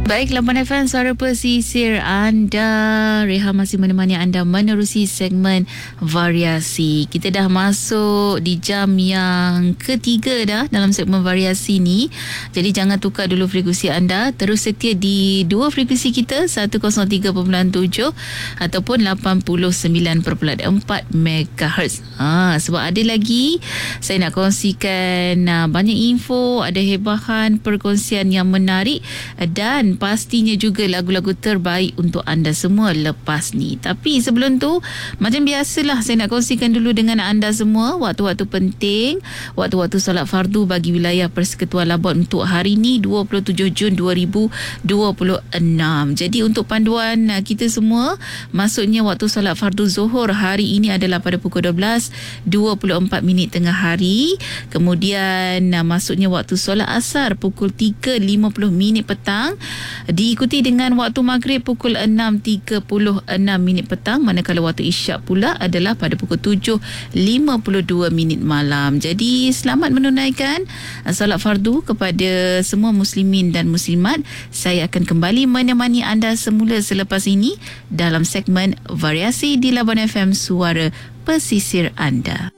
Baik, Labuan FM, suara pesisir anda. Reha masih menemani anda menerusi segmen variasi. Kita dah masuk di jam yang ketiga dah dalam segmen variasi ni. Jadi jangan tukar dulu frekuensi anda. Terus setia di dua frekuensi kita, 103.7 ataupun 89.4 MHz. Sebab ada lagi saya nak kongsikan banyak info, ada hebahan perkongsian yang menarik dan pastinya juga lagu-lagu terbaik untuk anda semua lepas ni. Tapi sebelum tu, macam biasalah saya nak kongsikan dulu dengan anda semua waktu-waktu penting, waktu-waktu solat fardu bagi wilayah Persekutuan Labuan untuk hari ni 27 Jun 2026. Jadi untuk panduan kita semua, maksudnya waktu solat fardu Zuhur hari ini adalah pada pukul 12.24 tengah hari. Kemudian maksudnya waktu solat asar pukul 3.50 petang, diikuti dengan waktu maghrib pukul 6.36 petang, manakala waktu isyak pula adalah pada pukul 7.52 malam. Jadi selamat menunaikan solat fardu kepada semua muslimin dan muslimat. Saya akan kembali menemani anda semula selepas ini dalam segmen variasi di Labuan FM, suara pesisir anda.